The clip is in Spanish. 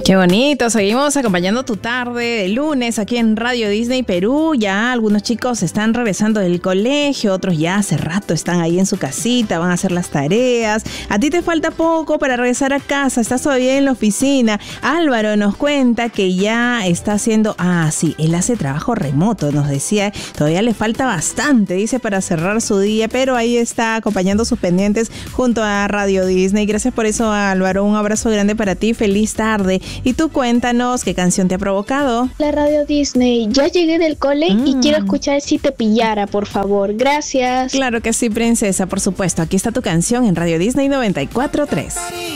Qué bonito, seguimos acompañando tu tarde de lunes aquí en Radio Disney Perú. Ya algunos chicos están regresando del colegio, otros ya hace rato están ahí en su casita, van a hacer las tareas. A ti te falta poco para regresar a casa, estás todavía en la oficina. Álvaro nos cuenta que ya está haciendo, sí, él hace trabajo remoto, nos decía, todavía le falta bastante, dice, para cerrar su día, pero ahí está acompañando sus pendientes junto a Radio Disney. Gracias por eso, Álvaro, un abrazo grande para ti, feliz tarde. Y tú cuéntanos qué canción te ha provocado. La Radio Disney, ya llegué del cole y quiero escuchar Si te pillara, por favor. Gracias. Claro que sí, princesa, por supuesto. Aquí está tu canción en Radio Disney 94.3.